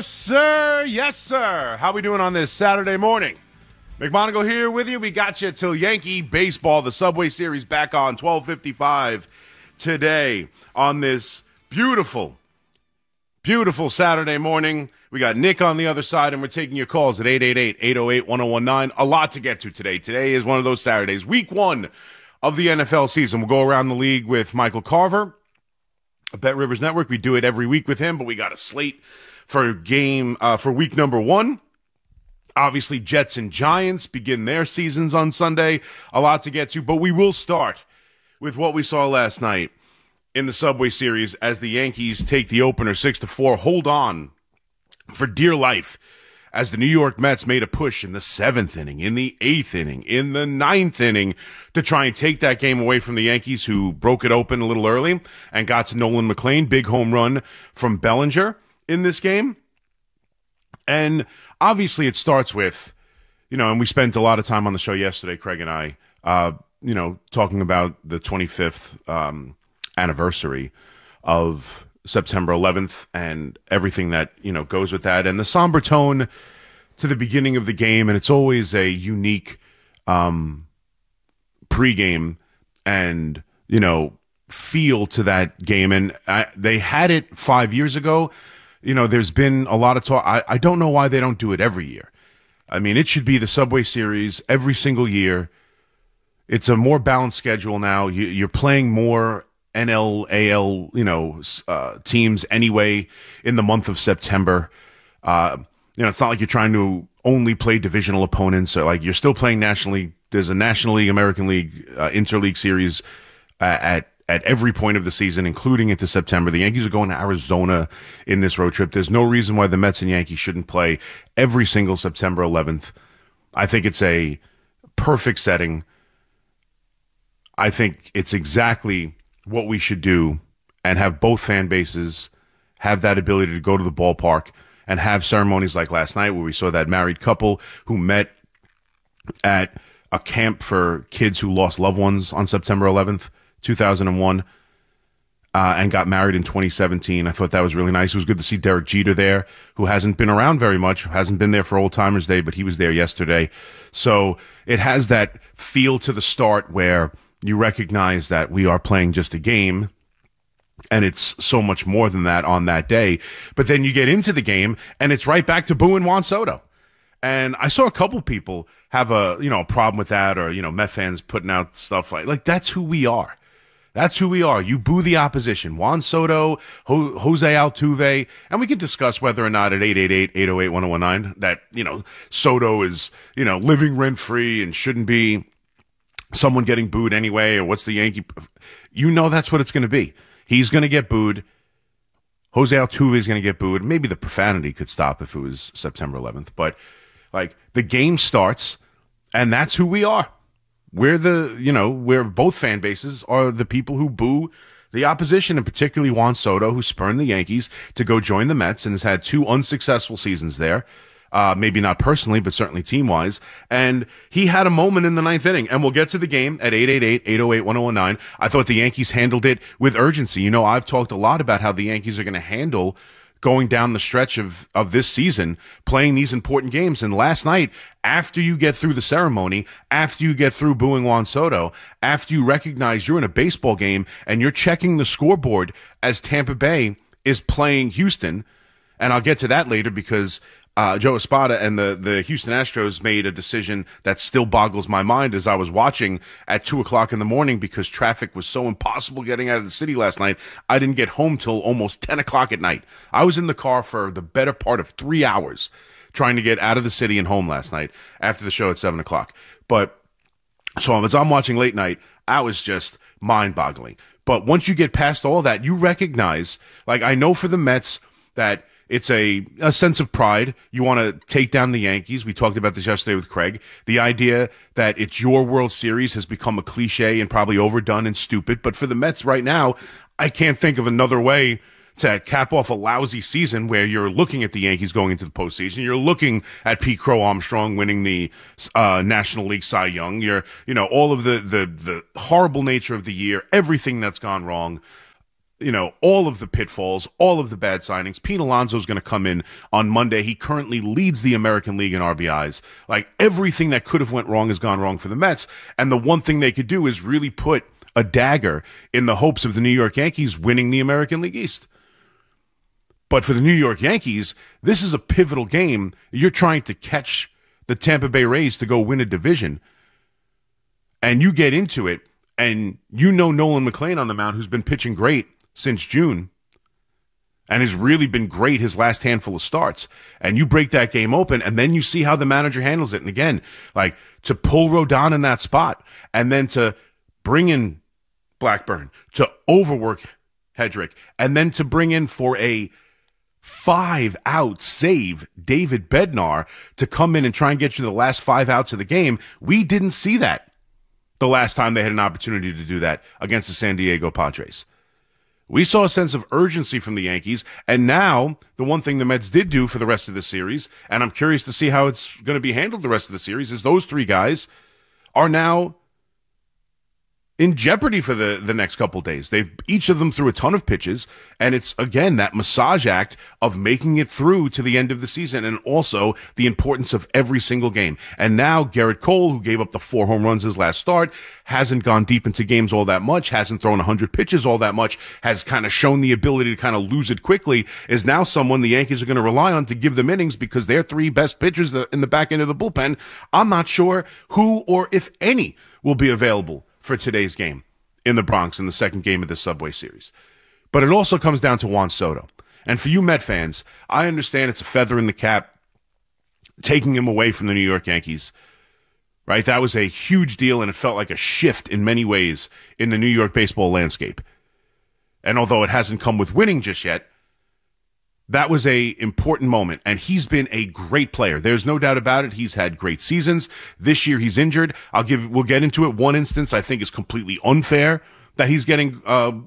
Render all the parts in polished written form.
Yes, sir. Yes, sir. How we doing on this Saturday morning? McMonagle here with you. We got you till Yankee baseball, the Subway Series back on 12:55 today on this beautiful, beautiful Saturday morning. We got Nick on the other side, and we're taking your calls at 888-808-1019. A lot to get to today. Today is one of those Saturdays. Week 1 of the NFL season. We'll go around the league with Michael Carver, Bet Rivers Network. We do it every week with him, but we got a slate for week number 1. Obviously, Jets and Giants begin their seasons on Sunday. A lot to get to, but we will start with what we saw last night in the Subway Series as the Yankees take the opener 6-4. Hold on for dear life as the New York Mets made a push in the 7th inning, in the 8th inning, in the 9th inning to try and take that game away from the Yankees, who broke it open a little early and got to Nolan McLean. Big home run from Bellinger in this game. And obviously it starts with, and we spent a lot of time on the show yesterday, Craig and I, talking about the 25th anniversary of September 11th and everything that, goes with that, and the somber tone to the beginning of the game. And it's always a unique pregame and, feel to that game. And they had it 5 years ago. There's been a lot of talk. I don't know why they don't do it every year. I mean, it should be the Subway Series every single year. It's a more balanced schedule now. You're playing more NL, AL, teams anyway in the month of September. It's not like you're trying to only play divisional opponents. Or you're still playing National League. There's a National League, American League, Interleague series at every point of the season, including into September. The Yankees are going to Arizona in this road trip. There's no reason why the Mets and Yankees shouldn't play every single September 11th. I think it's a perfect setting. I think it's exactly what we should do and have both fan bases have that ability to go to the ballpark and have ceremonies like last night, where we saw that married couple who met at a camp for kids who lost loved ones on September 11th. 2001, and got married in 2017. I thought that was really nice. It was good to see Derek Jeter there, who hasn't been around very much, hasn't been there for Old Timers Day, but he was there yesterday. So it has that feel to the start where you recognize that we are playing just a game, and it's so much more than that on that day. But then you get into the game, and it's right back to booing Juan Soto. And I saw a couple people have a problem with that, or, Met fans putting out stuff like that's who we are. That's who we are. You boo the opposition. Juan Soto, Jose Altuve, and we can discuss whether or not at 888-808-1019 that, Soto is, living rent-free and shouldn't be someone getting booed anyway, or what's the Yankee. That's what it's going to be. He's going to get booed. Jose Altuve is going to get booed. Maybe the profanity could stop if it was September 11th. But, the game starts, and that's who we are. We're where both fan bases are the people who boo the opposition, and particularly Juan Soto, who spurned the Yankees to go join the Mets and has had 2 unsuccessful seasons there. Maybe not personally, but certainly team-wise. And he had a moment in the 9th inning, and we'll get to the game at 888-808-1019. I thought the Yankees handled it with urgency. I've talked a lot about how the Yankees are going to handle going down the stretch of this season, playing these important games. And last night, after you get through the ceremony, after you get through booing Juan Soto, after you recognize you're in a baseball game and you're checking the scoreboard as Tampa Bay is playing Houston, and I'll get to that later because Joe Espada and the Houston Astros made a decision that still boggles my mind as I was watching at 2:00 in the morning because traffic was so impossible getting out of the city last night. I didn't get home till almost 10 o'clock at night. I was in the car for the better part of 3 hours trying to get out of the city and home last night after the show at 7 o'clock. But so as I'm watching late night, I was just mind-boggling. But once you get past all that, you recognize, I know for the Mets that it's a sense of pride. You want to take down the Yankees. We talked about this yesterday with Craig. The idea that it's your World Series has become a cliche and probably overdone and stupid. But for the Mets right now, I can't think of another way to cap off a lousy season where you're looking at the Yankees going into the postseason. You're looking at Pete Crow Armstrong winning the National League Cy Young. You're, all of the horrible nature of the year, everything that's gone wrong. all of the pitfalls, all of the bad signings. Pete Alonso's going to come in on Monday. He currently leads the American League in RBIs. Like, everything that could have went wrong has gone wrong for the Mets. And the one thing they could do is really put a dagger in the hopes of the New York Yankees winning the American League East. But for the New York Yankees, this is a pivotal game. You're trying to catch the Tampa Bay Rays to go win a division. And you get into it, and Nolan McLean on the mound, who's been pitching great since June and has really been great his last handful of starts. And you break that game open, and then you see how the manager handles it. And again, like, to pull Rodon in that spot and then to bring in Blackburn, to overwork Hedrick, and then to bring in for a 5-out save David Bednar to come in and try and get you the last 5 outs of the game. We didn't see that the last time they had an opportunity to do that against the San Diego Padres. We saw a sense of urgency from the Yankees, and now the one thing the Mets did do for the rest of the series, and I'm curious to see how it's going to be handled the rest of the series, is those three guys are now in jeopardy for the next couple days. Each of them threw a ton of pitches, and it's, again, that massage act of making it through to the end of the season, and also the importance of every single game. And now Garrett Cole, who gave up the 4 home runs his last start, hasn't gone deep into games all that much, hasn't thrown 100 pitches all that much, has kind of shown the ability to kind of lose it quickly, is now someone the Yankees are going to rely on to give them innings because their 3 best pitchers in the back end of the bullpen, I'm not sure who or if any will be available for today's game in the Bronx in the second game of the Subway Series. But it also comes down to Juan Soto. And for you Met fans, I understand it's a feather in the cap taking him away from the New York Yankees, right? That was a huge deal, and it felt like a shift in many ways in the New York baseball landscape. And although it hasn't come with winning just yet, that was a important moment, and he's been a great player. There's no doubt about it. He's had great seasons. This year he's injured. We'll get into it. One instance I think is completely unfair that he's getting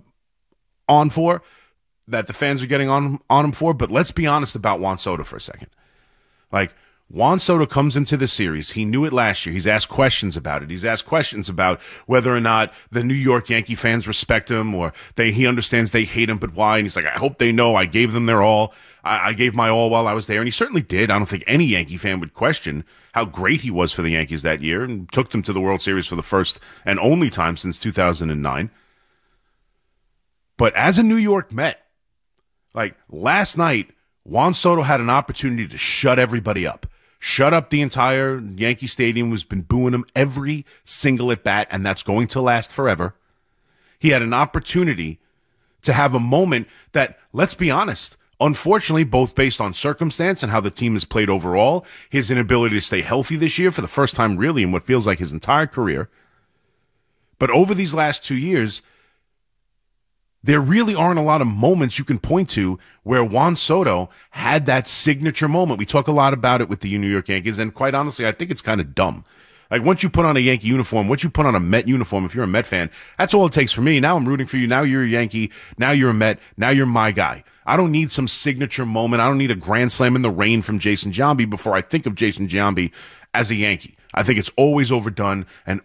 on for, that the fans are getting on him for. But let's be honest about Juan Soto for a second. Like, Juan Soto comes into the series. He knew it last year. He's asked questions about it. He's asked questions about whether or not the New York Yankee fans respect him, or he understands they hate him, but why? And he's like, I hope they know I gave them their all. I gave my all while I was there. And he certainly did. I don't think any Yankee fan would question how great he was for the Yankees that year, and took them to the World Series for the first and only time since 2009. But as a New York Met, like, last night, Juan Soto had an opportunity to shut everybody up. Shut up the entire Yankee Stadium, who's been booing him every single at-bat, and that's going to last forever. He had an opportunity to have a moment that, let's be honest, unfortunately, both based on circumstance and how the team has played overall, his inability to stay healthy this year for the first time really in what feels like his entire career. But over these last 2 years, there really aren't a lot of moments you can point to where Juan Soto had that signature moment. We talk a lot about it with the New York Yankees, and quite honestly, I think it's kind of dumb. Like, once you put on a Yankee uniform, once you put on a Met uniform, if you're a Met fan, that's all it takes for me. Now I'm rooting for you. Now you're a Yankee. Now you're a Met. Now you're my guy. I don't need some signature moment. I don't need a grand slam in the rain from Jason Giambi before I think of Jason Giambi as a Yankee. I think it's always overdone and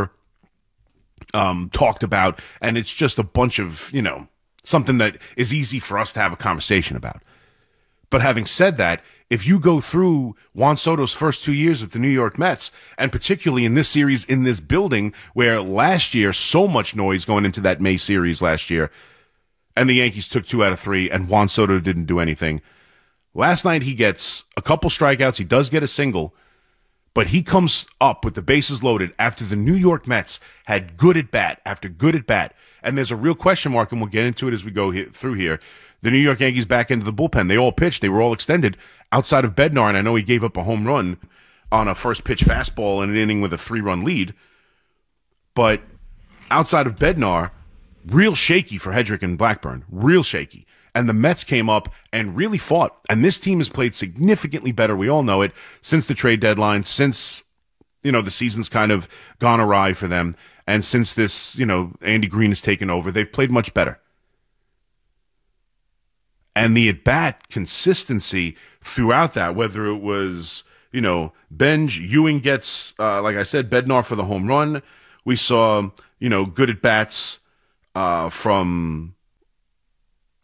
talked about, and it's just a bunch of, something that is easy for us to have a conversation about. But having said that, if you go through Juan Soto's first 2 years with the New York Mets, and particularly in this series, in this building, where last year, so much noise going into that May series last year, and the Yankees took 2 out of 3, and Juan Soto didn't do anything. Last night, he gets a couple strikeouts. He does get a single, but he comes up with the bases loaded after the New York Mets had good at bat after good at bat. And there's a real question mark, and we'll get into it as we go through here. The New York Yankees back into the bullpen. They all pitched. They were all extended outside of Bednar, and I know he gave up a home run on a first pitch fastball in an inning with a 3-run lead. But outside of Bednar, real shaky for Hedrick and Blackburn. Real shaky. And the Mets came up and really fought. And this team has played significantly better, we all know it, since the trade deadline, since, the season's kind of gone awry for them. And since this, Andy Green has taken over, they've played much better. And the at-bat consistency throughout that, whether it was, Benj, Ewing gets, like I said, Bednar for the home run. We saw, good at-bats from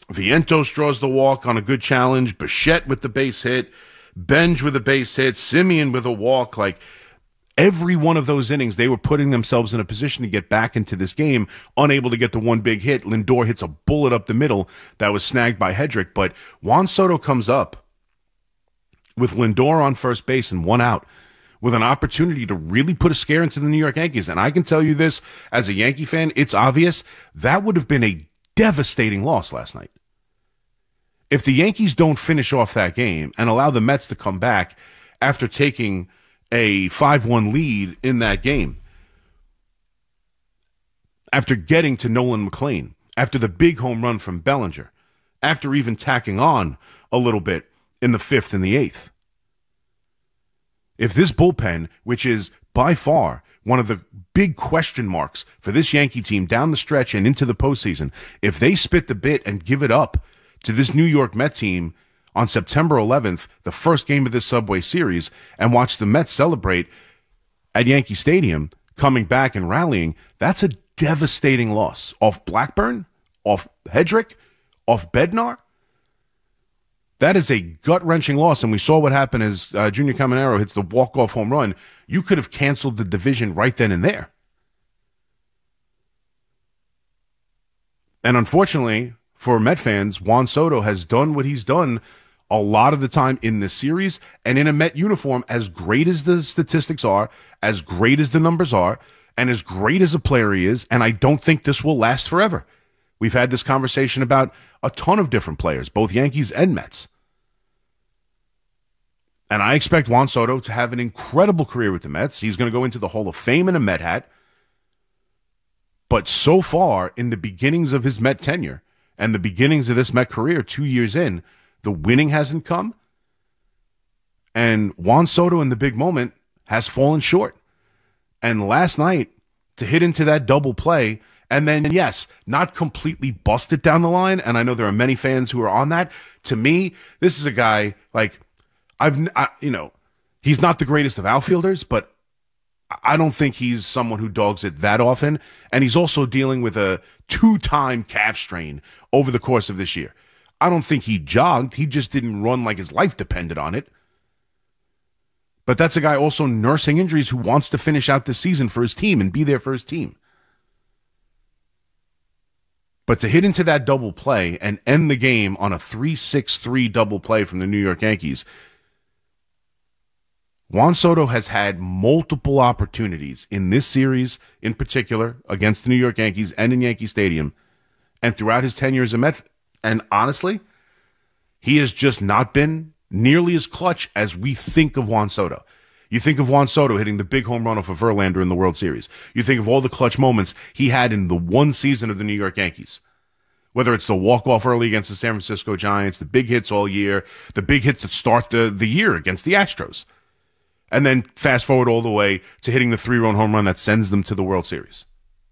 Vientos draws the walk on a good challenge. Bichette with the base hit. Benj with a base hit. Simeon with a walk. Like, every one of those innings, they were putting themselves in a position to get back into this game, unable to get the one big hit. Lindor hits a bullet up the middle that was snagged by Hedrick. But Juan Soto comes up with Lindor on first base and one out, with an opportunity to really put a scare into the New York Yankees. And I can tell you this, as a Yankee fan, it's obvious that would have been a devastating loss last night. If the Yankees don't finish off that game and allow the Mets to come back after taking a 5-1 lead in that game, after getting to Nolan McLean, after the big home run from Bellinger, after even tacking on a little bit in the 5th and the 8th. If this bullpen, which is by far one of the big question marks for this Yankee team down the stretch and into the postseason, if they spit the bit and give it up to this New York Met team on September 11th, the first game of this Subway Series, and watch the Mets celebrate at Yankee Stadium, coming back and rallying, that's a devastating loss. Off Blackburn, off Hedrick, off Bednar. That is a gut-wrenching loss, and we saw what happened as Junior Caminero hits the walk-off home run. You could have canceled the division right then and there. And unfortunately, for Met fans, Juan Soto has done what he's done a lot of the time in this series, and in a Met uniform, as great as the statistics are, as great as the numbers are, and as great as a player he is, and I don't think this will last forever. We've had this conversation about a ton of different players, both Yankees and Mets. And I expect Juan Soto to have an incredible career with the Mets. He's going to go into the Hall of Fame in a Met hat. But so far, in the beginnings of his Met tenure and the beginnings of this Met career 2 years in, the winning hasn't come. And Juan Soto in the big moment has fallen short. And last night, to hit into that double play, and then, yes, not completely bust it down the line, and I know there are many fans who are on that. To me, this is a guy, like, he's not the greatest of outfielders, but I don't think he's someone who dogs it that often. And he's also dealing with a 2-time calf strain over the course of this year. I don't think he jogged. He just didn't run like his life depended on it. But that's a guy also nursing injuries who wants to finish out the season for his team and be there for his team. But to hit into that double play and end the game on a 3-6-3 double play from the New York Yankees, Juan Soto has had multiple opportunities in this series, in particular, against the New York Yankees and in Yankee Stadium, and throughout his tenure as a Met. And honestly, he has just not been nearly as clutch as we think of Juan Soto. You think of Juan Soto hitting the big home run off of Verlander in the World Series. You think of all the clutch moments he had in the one season of the New York Yankees. Whether it's the walk-off early against the San Francisco Giants, the big hits all year, the big hits that start the year against the Astros. And then fast forward all the way to hitting the 3-run home run that sends them to the World Series.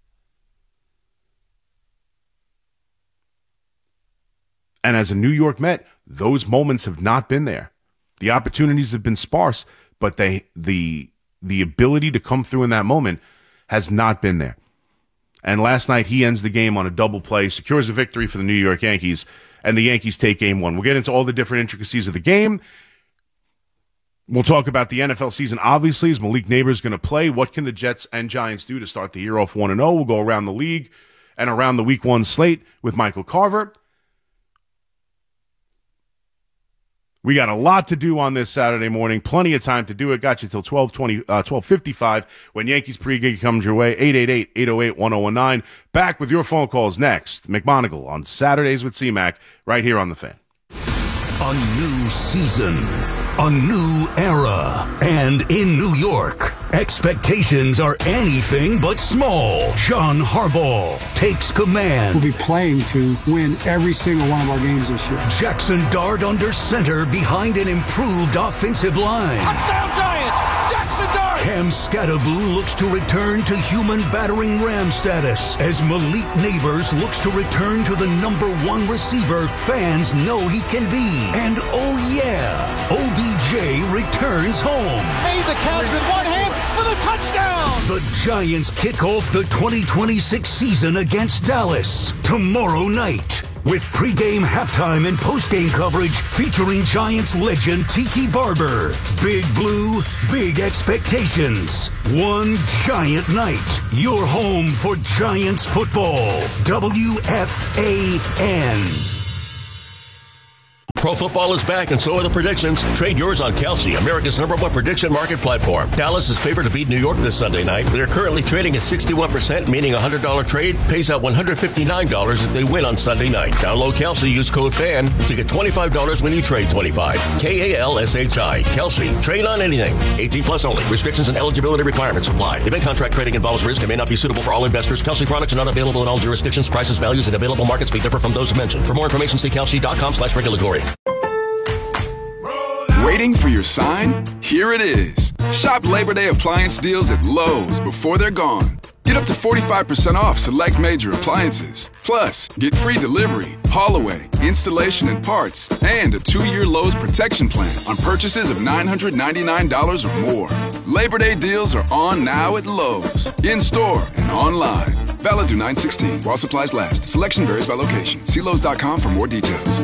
And as a New York Met, those moments have not been there. The opportunities have been sparse, but the ability to come through in that moment has not been there. And last night, he ends the game on a double play, secures a victory for the New York Yankees, and the Yankees take game one. We'll get into all the different intricacies of the game. We'll talk about the NFL season, obviously, as Malik Neighbors going to play. What can the Jets and Giants do to start the year off 1-0? We'll go around the league and around the Week 1 slate with Michael Carver. We got a lot to do on this Saturday morning. Plenty of time to do it. Got you till 12:55 when Yankees pregame comes your way. 888-808-1019. Back with your phone calls next. McMonagle on Saturdays with C-Mac right here on The Fan. A new season, a new era, and in New York, expectations are anything but small. John Harbaugh takes command. We'll be playing to win every single one of our games this year. Jackson Dart under center behind an improved offensive line. Touchdown Giants! Jackson Dart! Cam Scatterboo looks to return to human battering ram status as Malik Neighbors looks to return to the #1 receiver fans know he can be. And oh yeah, OBJ returns home. Made the catch with one hand for the touchdown! The Giants kick off the 2026 season against Dallas tomorrow night. with pregame, halftime, and postgame coverage featuring Giants legend Tiki Barber. Big Blue, big expectations. One giant night. Your home for Giants football. WFAN. Pro football is back, and so are the predictions. Trade yours on Kalshi, America's #1 prediction market platform. Dallas is favored to beat New York this Sunday night. They're currently trading at 61%, meaning a $100 trade pays out $159 if they win on Sunday night. Download Kalshi, use code FAN to get $25 when you trade 25. KALSHI. Kalshi. Trade on anything. 18 plus only. Restrictions and eligibility requirements apply. Event contract trading involves risk and may not be suitable for all investors. Kalshi products are not available in all jurisdictions. Prices, values, and available markets may differ from those mentioned. For more information, see kalshi.com/regulatory. Waiting for your sign? Here it is. Shop Labor Day appliance deals at Lowe's before they're gone. Get up to 45% off select major appliances. Plus, get free delivery, haul away, installation and parts, and a 2-year Lowe's protection plan on purchases of $999 or more. Labor Day deals are on now at Lowe's, in-store and online. Valid through 9/16 while supplies last. Selection varies by location. See Lowe's.com for more details.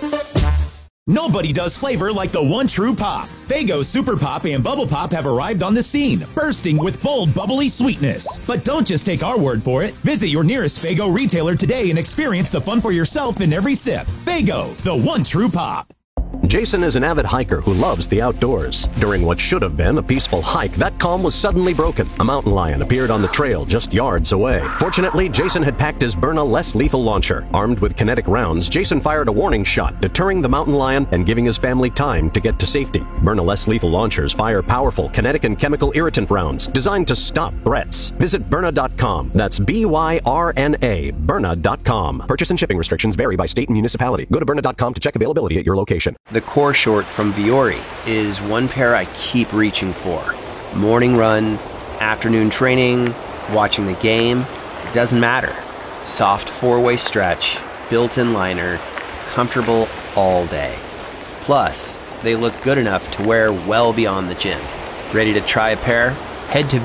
Nobody does flavor like the One True Pop. Faygo Super Pop and Bubble Pop have arrived on the scene, bursting with bold, bubbly sweetness. But don't just take our word for it. Visit your nearest Faygo retailer today and experience the fun for yourself in every sip. Faygo, the One True Pop. Jason is an avid hiker who loves the outdoors. During what should have been a peaceful hike, that calm was suddenly broken. A mountain lion appeared on the trail just yards away. Fortunately, Jason had packed his Byrna less lethal launcher. Armed with kinetic rounds, Jason fired a warning shot, deterring the mountain lion and giving his family time to get to safety. Byrna less lethal launchers fire powerful kinetic and chemical irritant rounds designed to stop threats. Visit Byrna.com. That's BYRNA, Byrna.com. Purchase and shipping restrictions vary by state and municipality. Go to Byrna.com to check availability at your location. The core short from Vuori is one pair I keep reaching for. Morning run, afternoon training, watching the game, it doesn't matter. Soft 4-way stretch, built-in liner, comfortable all day. Plus, they look good enough to wear well beyond the gym. Ready to try a pair? Head to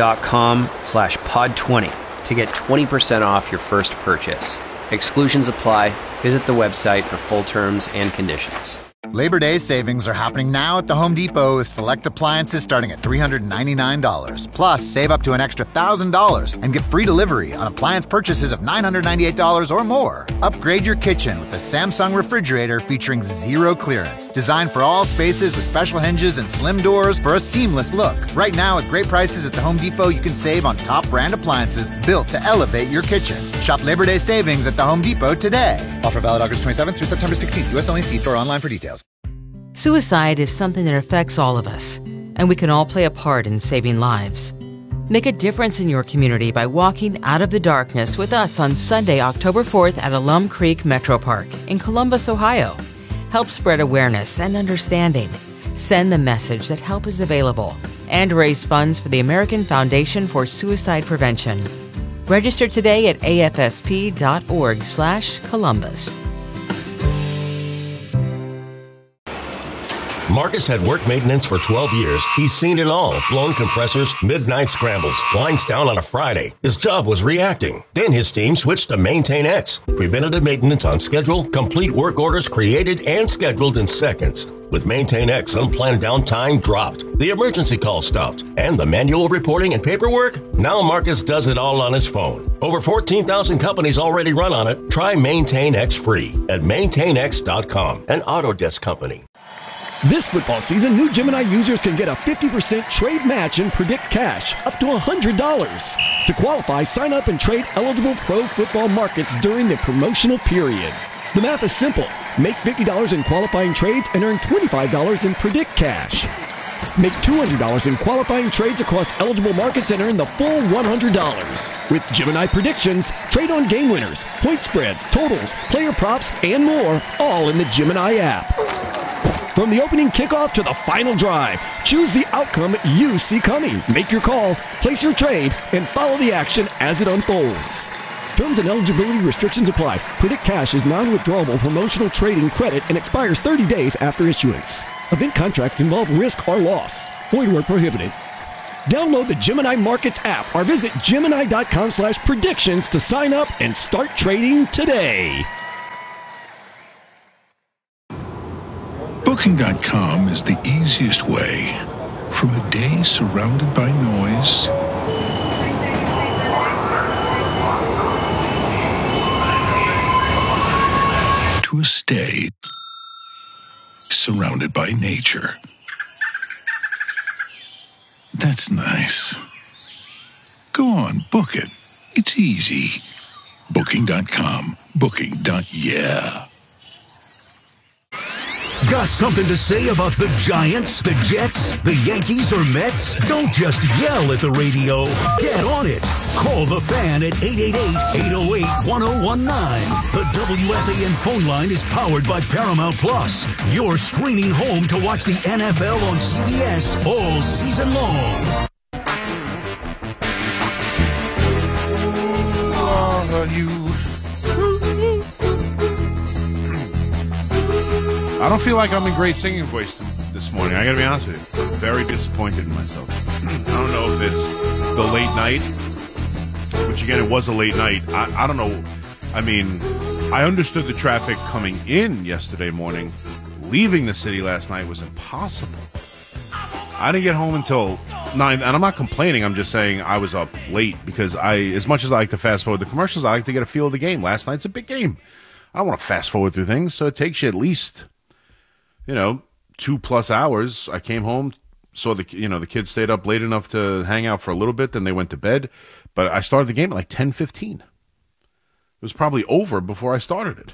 Vuori.com/pod20 to get 20% off your first purchase. Exclusions apply. Visit the website for full terms and conditions. Labor Day savings are happening now at the Home Depot with select appliances starting at $399. Plus, save up to an extra $1,000 and get free delivery on appliance purchases of $998 or more. Upgrade your kitchen with a Samsung refrigerator featuring zero clearance. Designed for all spaces with special hinges and slim doors for a seamless look. Right now, at great prices at the Home Depot, you can save on top brand appliances built to elevate your kitchen. Shop Labor Day savings at the Home Depot today. Offer valid August 27th through September 16th. U.S. only. See store online for details. Suicide is something that affects all of us, and we can all play a part in saving lives. Make a difference in your community by walking out of the darkness with us on Sunday, October 4th at Alum Creek Metro Park in Columbus, Ohio. Help spread awareness and understanding. Send the message that help is available and raise funds for the American Foundation for Suicide Prevention. Register today at afsp.org/Columbus. Marcus had work maintenance for 12 years. He's seen it all. Blown compressors, midnight scrambles, lines down on a Friday. His job was reacting. Then his team switched to Maintain X. Preventative maintenance on schedule, complete work orders created and scheduled in seconds. With Maintain X, unplanned downtime dropped. The emergency call stopped. And the manual reporting and paperwork? Now Marcus does it all on his phone. Over 14,000 companies already run on it. Try Maintain X free at maintainx.com, an Autodesk company. This football season, new Gemini users can get a 50% trade match in Predict Cash, up to $100. To qualify, sign up and trade eligible pro football markets during the promotional period. The math is simple. Make $50 in qualifying trades and earn $25 in Predict Cash. Make $200 in qualifying trades across eligible markets and earn the full $100. With Gemini Predictions, trade on game winners, point spreads, totals, player props, and more, all in the Gemini app. From the opening kickoff to the final drive, choose the outcome you see coming. Make your call, place your trade, and follow the action as it unfolds. Terms and eligibility restrictions apply. Predict Cash is non-withdrawable promotional trading credit and expires 30 days after issuance. Event contracts involve risk or loss. Void where prohibited. Download the Gemini Markets app or visit Gemini.com/predictions to sign up and start trading today. Booking.com is the easiest way. From a day surrounded by noise to a stay surrounded by nature. That's nice. Go on, book it. It's easy. Booking.com. Booking.yeah. Got something to say about the Giants, the Jets, the Yankees, or Mets? Don't just yell at the radio. Get on it. Call the Fan at 888-808-1019. The WFAN phone line is powered by Paramount Plus. You're screening home to watch the NFL on CBS all season long. I don't feel like I'm in great singing voice this morning. I got to be honest with you. I'm very disappointed in myself. I don't know if it's the late night, which again, it was a late night. I don't know. I mean, I understood the traffic coming in yesterday morning. Leaving the city last night was impossible. I didn't get home until 9, and I'm not complaining. I'm just saying I was up late because as much as I like to fast forward the commercials, I like to get a feel of the game. Last night's a big game. I don't want to fast forward through things, so it takes you at least, 2+ hours. I came home, saw the kids stayed up late enough to hang out for a little bit, then they went to bed. But I started the game at like 10:15. It was probably over before I started it.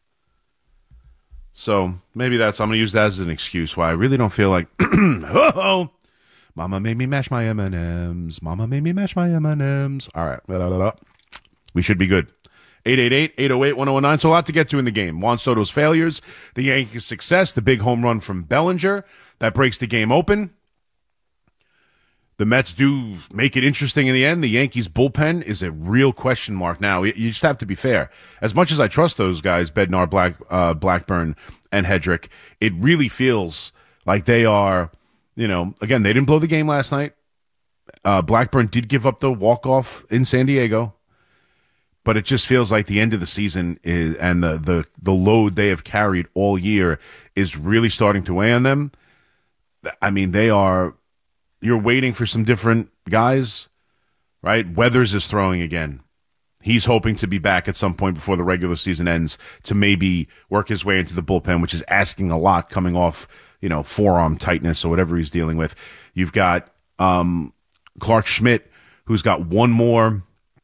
So maybe I'm going to use that as an excuse why I really don't feel like, oh, Mama made me mash my M&Ms. Mama made me mash my M&Ms. All right. We should be good. 888-808-1019. So a lot to get to in the game. Juan Soto's failures, the Yankees' success, the big home run from Bellinger that breaks the game open. The Mets do make it interesting in the end. The Yankees' bullpen is a real question mark now. You just have to be fair. As much as I trust those guys, Bednar, Blackburn, and Hedrick, it really feels like they are, again, they didn't blow the game last night. Blackburn did give up the walk-off in San Diego. But it just feels like the end of the season is, and the load they have carried all year is really starting to weigh on them. I mean, you're waiting for some different guys, right? Weathers is throwing again. He's hoping to be back at some point before the regular season ends to maybe work his way into the bullpen, which is asking a lot coming off, forearm tightness or whatever he's dealing with. You've got Clark Schmidt, who's got one more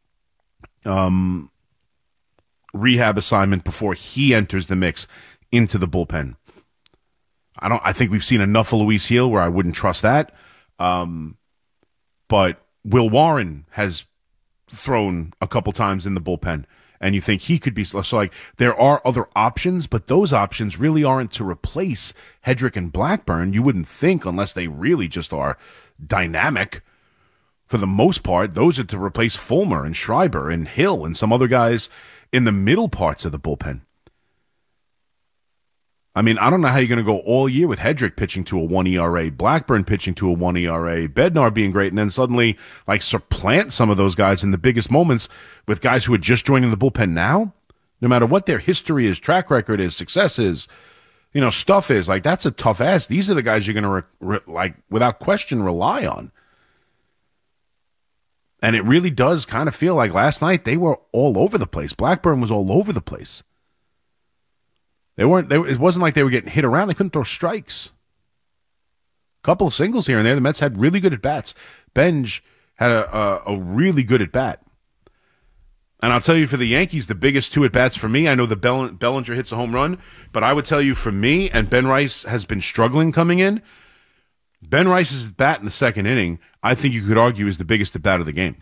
rehab assignment before he enters the mix into the bullpen. I think we've seen enough of Luis Gil where I wouldn't trust that. But Will Warren has thrown a couple times in the bullpen, and you think he could be so like there are other options, but those options really aren't to replace Hedrick and Blackburn. You wouldn't think unless they really just are dynamic. For the most part, those are to replace Fulmer and Schreiber and Hill and some other guys in the middle parts of the bullpen. I mean, I don't know how you're going to go all year with Hedrick pitching to a 1 ERA, Blackburn pitching to a 1 ERA, Bednar being great, and then suddenly supplant some of those guys in the biggest moments with guys who are just joining the bullpen now. No matter what their history is, track record is, success is, stuff is, that's a tough ask. These are the guys you're going to, without question, rely on. And it really does kind of feel like last night they were all over the place. Blackburn was all over the place. It wasn't like they were getting hit around. They couldn't throw strikes. A couple of singles here and there. The Mets had really good at-bats. Benj had a really good at-bat. And I'll tell you, for the Yankees, the biggest two at-bats for me, I know the Bellinger hits a home run, but I would tell you for me, and Ben Rice has been struggling coming in, Ben Rice's at-bat in the second inning, I think you could argue is the biggest at-bat of the game.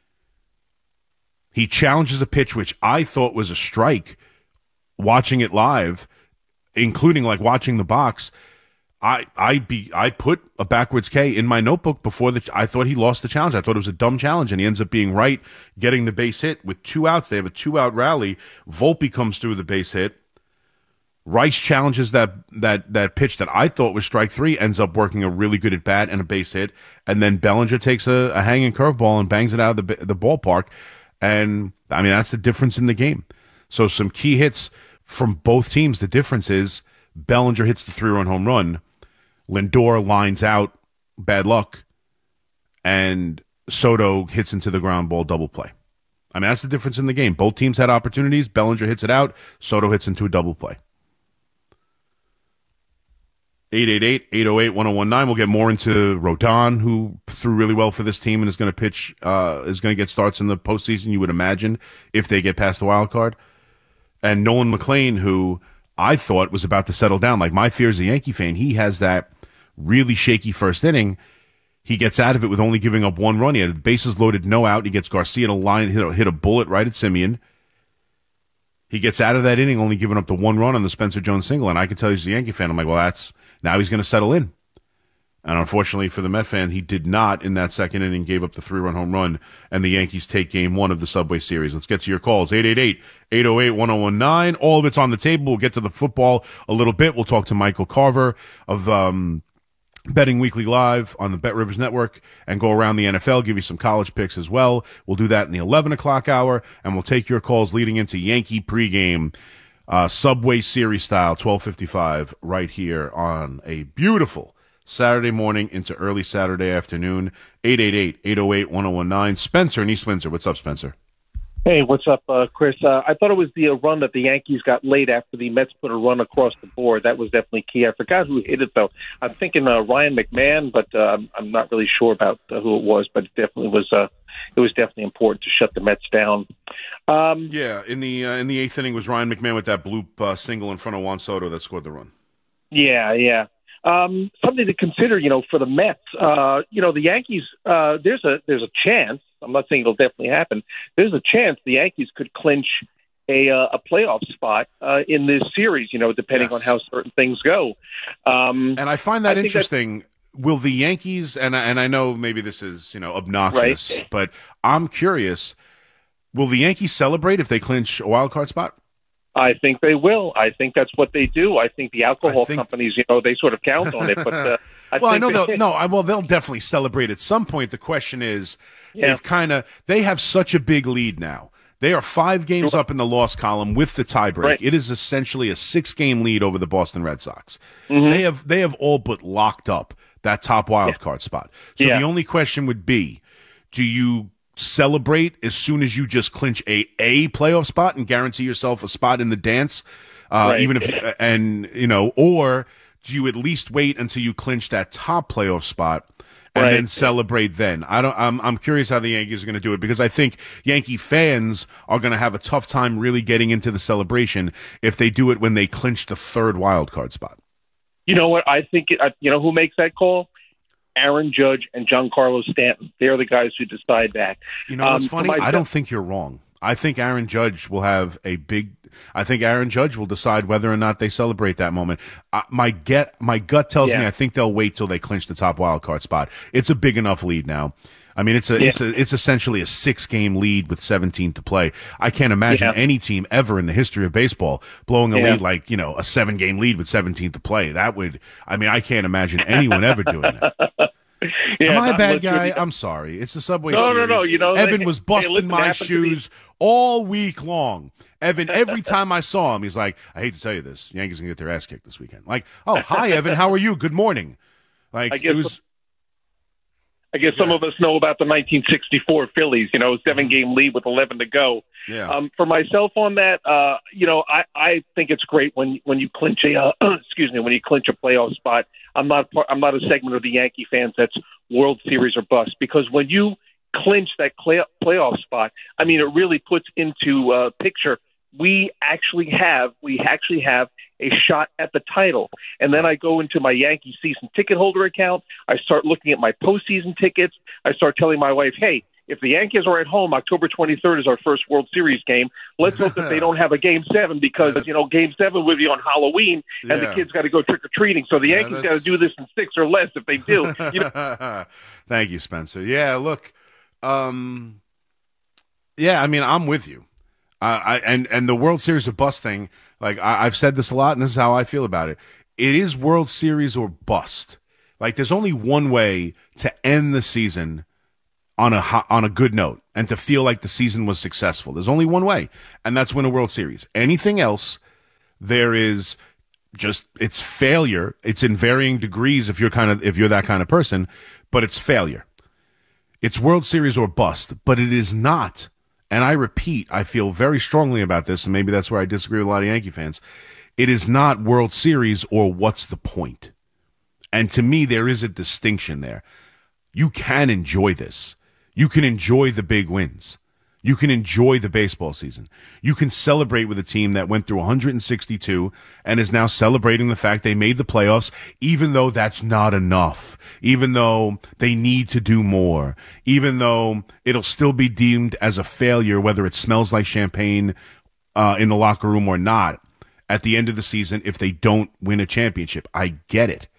He challenges a pitch which I thought was a strike watching it live, including watching the box. I put a backwards K in my notebook before I thought he lost the challenge. I thought it was a dumb challenge, and he ends up being right, getting the base hit with 2 outs. They have a 2-out rally. Volpe comes through the base hit. Rice challenges that pitch that I thought was strike 3, ends up working a really good at bat and a base hit, and then Bellinger takes a hanging curveball and bangs it out of the ballpark. And I mean, that's the difference in the game. So some key hits from both teams. The difference is Bellinger hits the 3-run home run. Lindor lines out, bad luck, and Soto hits into the ground ball double play. I mean, that's the difference in the game. Both teams had opportunities. Bellinger hits it out. Soto hits into a double play. 888-808-1019. We'll get more into Rodon, who threw really well for this team and is going to pitch, is going to get starts in the postseason, you would imagine, if they get past the wild card. And Nolan McLean, who I thought was about to settle down. Like, my fear as a Yankee fan, he has that really shaky first inning. He gets out of it with only giving up one run. He had bases loaded, no out. He gets Garcia to line, hit a bullet right at Simeon. He gets out of that inning only giving up the one run on the Spencer Jones single. And I can tell you as a Yankee fan, I'm like, well, now he's going to settle in. And unfortunately for the Met fan, he did not in that second inning, gave up the 3-run home run, and the Yankees take game 1 of the Subway Series. Let's get to your calls. 888-808-1019. All of it's on the table. We'll get to the football a little bit. We'll talk to Michael Carver of Betting Weekly Live on the Bet Rivers Network and go around the NFL, give you some college picks as well. We'll do that in the 11 o'clock hour, and we'll take your calls leading into Yankee pregame, Subway Series style, 12:55 right here on a beautiful Saturday morning into early Saturday afternoon. 888-808-1019. Spencer in East Windsor. What's up, Spencer? Hey, what's up, Chris? I thought it was the run that the Yankees got late after the Mets put a run across the board. That was definitely key. I forgot who hit it, though. I'm thinking Ryan McMahon, but I'm not really sure about who it was. But it definitely was. It was definitely important to shut the Mets down. Yeah, in the 8th inning was Ryan McMahon with that bloop single in front of Juan Soto that scored the run. Yeah. Something to consider, for the Mets. The Yankees. There's a chance. I'm not saying it'll definitely happen. There's a chance the Yankees could clinch a playoff spot in this series. Depending on how certain things go. And I find that interesting. Will the Yankees? And I know maybe this is obnoxious, right, but I'm curious. Will the Yankees celebrate if they clinch a wild card spot? I think they will. I think that's what they do. I think the alcohol companies, they sort of count on it. But they'll definitely celebrate at some point. The question is, they have such a big lead now. They are 5 games up in the loss column with the tiebreak. Right. It is essentially a 6-game lead over the Boston Red Sox. Mm-hmm. They have all but locked up that top wild card spot. So the only question would be, do you celebrate as soon as you just clinch a playoff spot and guarantee yourself a spot in the dance, even if or do you at least wait until you clinch that top playoff spot and then celebrate then? I'm curious how the Yankees are going to do it, because I think Yankee fans are going to have a tough time really getting into the celebration if they do it when they clinch the 3rd wild card spot. You know what? I think who makes that call? Aaron Judge and Giancarlo Stanton. They're the guys who decide that. You know what's funny? I don't think you're wrong. I think Aaron Judge will have I think Aaron Judge will decide whether or not they celebrate that moment. My gut tells me I think they'll wait till they clinch the top wild card spot. It's a big enough lead now. I mean, it's essentially a 6-game lead with 17 to play. I can't imagine any team ever in the history of baseball blowing a lead like, a 7-game lead with 17 to play. I can't imagine anyone ever doing that. Am I a bad guy? I'm sorry. It's the Subway Series. No. Evan was busting my shoes all week long. Evan, every time I saw him, he's like, I hate to tell you this, Yankees are going to get their ass kicked this weekend. Like, oh, hi, Evan. How are you? Good morning. Like, I guess some of us know about the 1964 Phillies, 7-game lead with 11 to go. Yeah. For myself on that, I think it's great when you clinch when you clinch a playoff spot. I'm not a segment of the Yankee fans that's World Series or bust, because when you clinch that playoff spot, it really puts into picture we actually have a shot at the title. And then I go into my Yankee season ticket holder account. I start looking at my postseason tickets. I start telling my wife, hey, if the Yankees are at home, October 23rd is our first World Series game. Let's hope that they don't have a Game 7, because, Game 7 will be on Halloween, and the kids got to go trick-or-treating. So the Yankees got to do this in 6 or less if they do. Thank you, Spencer. Yeah, look, I'm with you. And the World Series or bust thing, like I've said this a lot, and this is how I feel about it. It is World Series or bust. Like, there's only one way to end the season on a good note and to feel like the season was successful. There's only one way, and that's win a World Series. Anything else, there is it's failure. It's in varying degrees if you're that kind of person, but it's failure. It's World Series or bust, but it is not. And I repeat, I feel very strongly about this, and maybe that's where I disagree with a lot of Yankee fans. It is not World Series or what's the point? And to me, there is a distinction there. You can enjoy this. You can enjoy the big wins. You can enjoy the baseball season. You can celebrate with a team that went through 162 and is now celebrating the fact they made the playoffs, even though that's not enough, even though they need to do more, even though it'll still be deemed as a failure, whether it smells like champagne in the locker room or not, at the end of the season if they don't win a championship. I get it.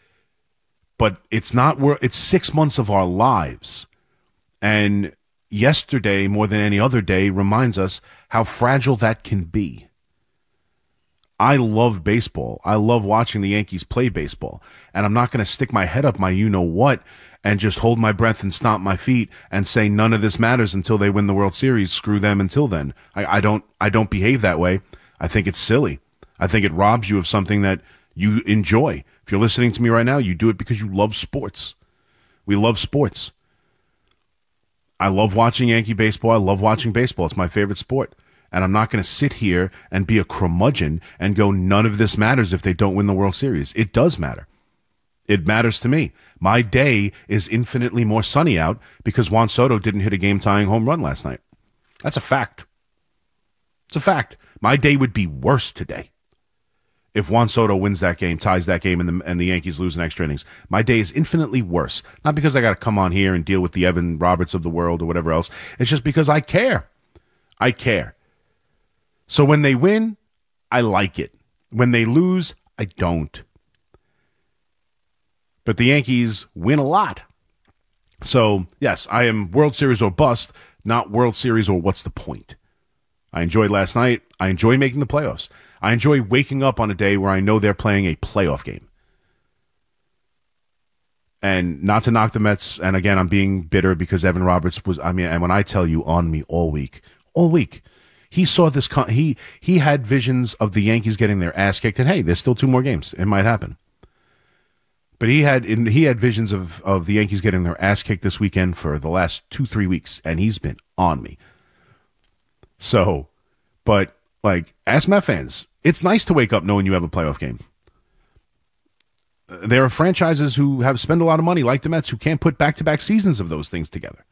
But it's 6 months of our lives. And yesterday, more than any other day, reminds us how fragile that can be. I love baseball. I love watching the Yankees play baseball. And I'm not going to stick my head up my you-know-what and just hold my breath and stomp my feet and say none of this matters until they win the World Series. Screw them until then. I don't behave that way. I think it's silly. I think it robs you of something that you enjoy. If you're listening to me right now, you do it because you love sports. We love sports. I love watching Yankee baseball. I love watching baseball. It's my favorite sport. And I'm not going to sit here and be a curmudgeon and go, none of this matters if they don't win the World Series. It does matter. It matters to me. My day is infinitely more sunny out because Juan Soto didn't hit a game-tying home run last night. That's a fact. It's a fact. My day would be worse today if Juan Soto wins that game, ties that game, and the Yankees lose in extra innings. My day is infinitely worse. Not because I got to come on here and deal with the Evan Roberts of the world or whatever else. It's just because I care. I care. So when they win, I like it. When they lose, I don't. But the Yankees win a lot. So, yes, I am World Series or bust, not World Series or what's the point. I enjoyed last night. I enjoy making the playoffs. I enjoy waking up on a day where I know they're playing a playoff game. And not to knock the Mets, and again, I'm being bitter because Evan Roberts was, and when I tell you, on me all week, he saw this, he had visions of the Yankees getting their ass kicked, and hey, there's still 2 more games. It might happen. But he had visions of the Yankees getting their ass kicked this weekend for the last 2-3 weeks, and he's been on me. So, but, ask Met fans, it's nice to wake up knowing you have a playoff game. There are franchises who have spent a lot of money, like the Mets, who can't put back-to-back seasons of those things together.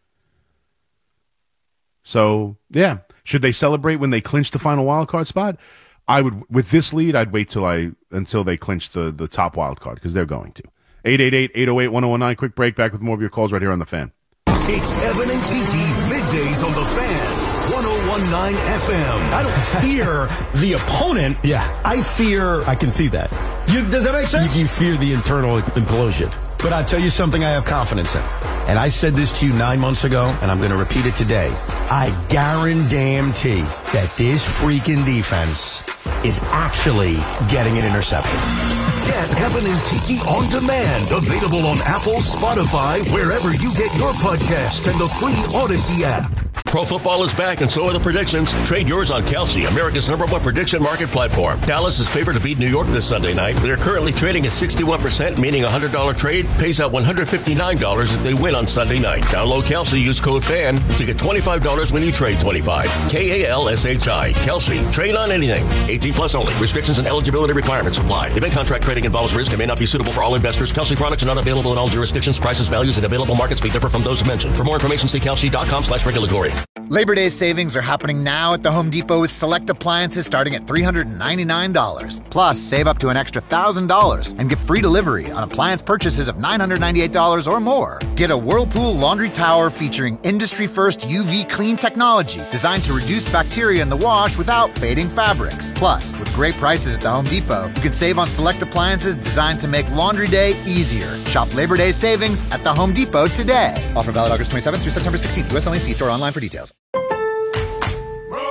So, yeah. Should they celebrate when they clinch the final wild card spot? I would, with this lead, I'd wait until they clinch the top wild card, because they're going to. 888-808-1019. Quick break. Back with more of your calls right here on The Fan. It's Evan and Tiki, middays on The Fan. 1019 FM. I don't fear the opponent. Yeah. I fear... I can see that. Does that make sense? You fear the internal implosion. But I'll tell you something I have confidence in. And I said this to you 9 months ago, and I'm going to repeat it today. I guarantee that this freaking defense is actually getting an interception. Get Evan and Tiki on demand. Available on Apple, Spotify, wherever you get your podcast, and the free Odyssey app. Pro football is back, and so are the predictions. Trade yours on Kalshi, America's #1 prediction market platform. Dallas is favored to beat New York this Sunday night. They're currently trading at 61%, meaning a $100 trade pays out $159 if they win on Sunday night. Download Kalshi, use code FAN to get $25 when you trade $25. KALSHI. Kalshi. Trade on anything. 18 plus only. Restrictions and eligibility requirements apply. Event contract trading involves risk and may not be suitable for all investors. Kalshi products are not available in all jurisdictions. Prices, values, and available markets may differ from those mentioned. For more information, see Kalshi.com/regulatory. Labor Day savings are happening now at the Home Depot with select appliances starting at $399. Plus, save up to an extra $1,000 and get free delivery on appliance purchases of $998 or more. Get a Whirlpool laundry tower featuring industry-first UV clean technology designed to reduce bacteria in the wash without fading fabrics. Plus, with great prices at the Home Depot, you can save on select appliances designed to make laundry day easier. Shop Labor Day savings at the Home Depot today. Offer valid August 27th through September 16th. U.S. only. See store online for details.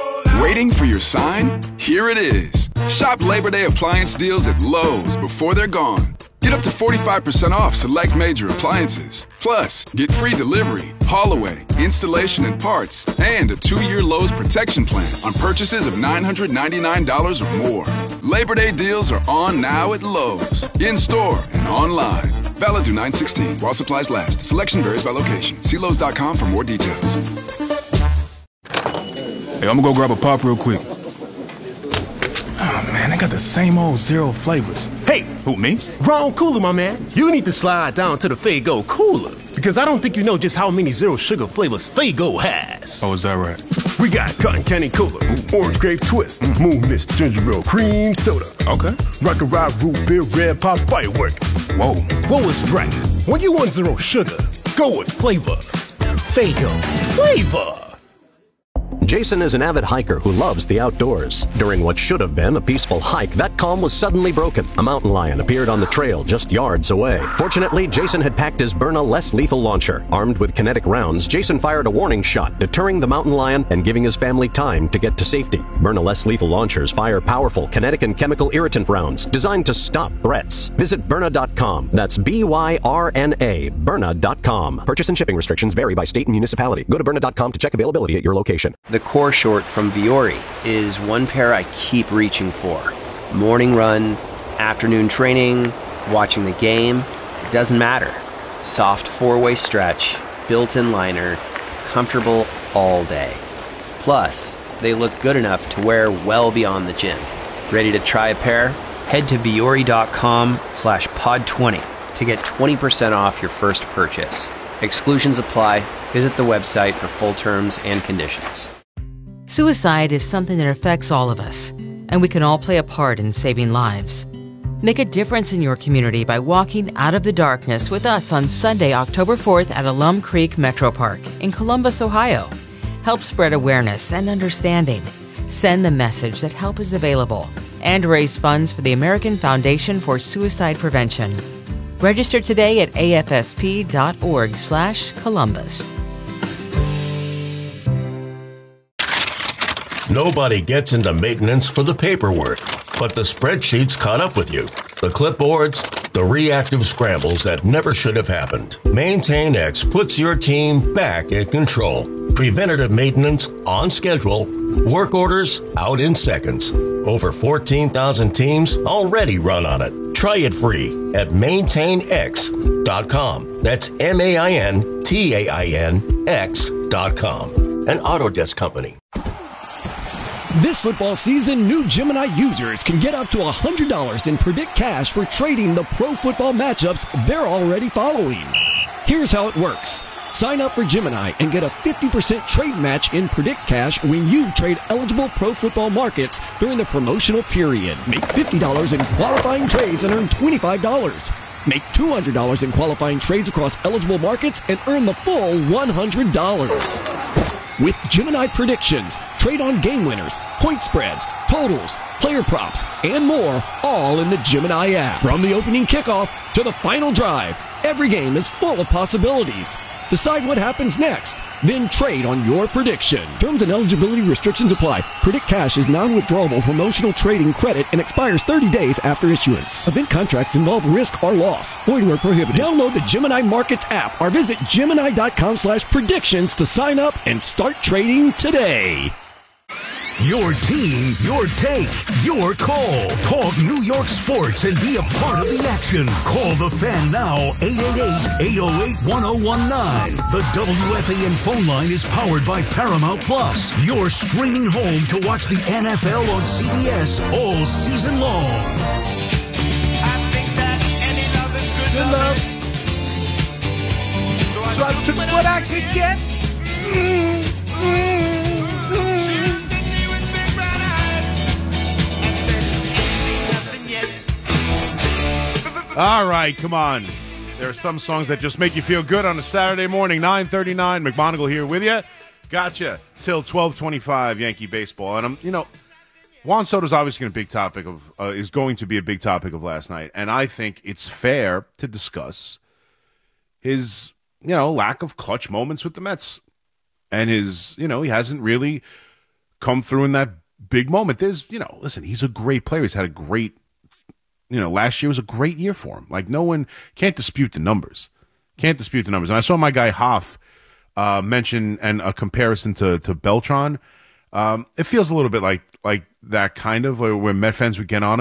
Waiting for your sign? Here it is. Shop Labor Day appliance deals at Lowe's before they're gone. Get up to 45% off select major appliances. Plus, get free delivery, haul away, installation and parts, and a 2-year Lowe's protection plan on purchases of $999 or more. Labor Day deals are on now at Lowe's, in-store and online. Valid through 9/16 while supplies last. Selection varies by location. See Lowe's.com for more details. Hey, I'm gonna go grab a pop real quick. Oh, man, they got the same old zero flavors. Hey! Who, me? Wrong cooler, my man. You need to slide down to the Faygo cooler. Because I don't think you know just how many zero sugar flavors Faygo has. Oh, is that right? We got Cotton Candy Cola, Orange Grape Twist, Moon Mist Ginger Ale Cream Soda. Okay. Rock and Ride Root Beer Red Pop Firework. Whoa. Whoa is right. When you want zero sugar, go with flavor. Faygo. Flavor. Jason is an avid hiker who loves the outdoors. During what should have been a peaceful hike, that calm was suddenly broken. A mountain lion appeared on the trail just yards away. Fortunately, Jason had packed his Byrna less lethal launcher. Armed with kinetic rounds, Jason fired a warning shot, deterring the mountain lion and giving his family time to get to safety. Byrna less lethal launchers fire powerful kinetic and chemical irritant rounds designed to stop threats. Visit Byrna.com. That's Byrna, Byrna.com. Purchase and shipping restrictions vary by state and municipality. Go to Byrna.com to check availability at your location. The core short from Viore is one pair I keep reaching for. Morning run, afternoon training, watching the game, it doesn't matter. Soft 4-way stretch, built-in liner, comfortable all day. Plus, they look good enough to wear well beyond the gym. Ready to try a pair? Head to Viore.com/pod20 to get 20% off your first purchase. Exclusions apply. Visit the website for full terms and conditions. Suicide is something that affects all of us, and we can all play a part in saving lives. Make a difference in your community by walking out of the darkness with us on Sunday, October 4th at Alum Creek Metro Park in Columbus, Ohio. Help spread awareness and understanding. Send the message that help is available and raise funds for the American Foundation for Suicide Prevention. Register today at afsp.org/Columbus. Nobody gets into maintenance for the paperwork, but the spreadsheets caught up with you. The clipboards, the reactive scrambles that never should have happened. MaintainX puts your team back in control. Preventative maintenance on schedule. Work orders out in seconds. Over 14,000 teams already run on it. Try it free at maintainx.com. That's MaintainX.com. An Autodesk company. This football season, new Gemini users can get up to $100 in Predict Cash for trading the pro football matchups they're already following. Here's how it works. Sign up for Gemini and get a 50% trade match in Predict Cash when you trade eligible pro football markets during the promotional period. Make $50 in qualifying trades and earn $25. Make $200 in qualifying trades across eligible markets and earn the full $100. With Gemini predictions, trade on game winners, point spreads, totals, player props, and more, all in the Gemini app. From the opening kickoff to the final drive, every game is full of possibilities. Decide what happens next, then trade on your prediction. Terms and eligibility restrictions apply. Predict Cash is non-withdrawable promotional trading credit and expires 30 days after issuance. Event contracts involve risk or loss. Void where prohibited. Download the Gemini Markets app or visit Gemini.com/predictions to sign up and start trading today. Your team, your take, your call. Talk New York sports and be a part of the action. Call the Fan now, 888-808-1019. The WFAN phone line is powered by Paramount Plus. Your streaming home to watch the NFL on CBS all season long. I think that any love is good love. So I took what I could get. All right, come on. There are some songs that just make you feel good on a Saturday morning. 9:39, McMonigle here with you. Gotcha. Till 12:25, Yankee baseball. And Juan Soto's obviously is going to be a big topic of last night. And I think it's fair to discuss his, lack of clutch moments with the Mets. And his, he hasn't really come through in that big moment. There's, listen, he's a great player. He's had a great, last year was a great year for him. Like, no one can't dispute the numbers. And I saw my guy Hoff mention and a comparison to Beltran. It feels a little bit like that kind of where Met fans would get on him.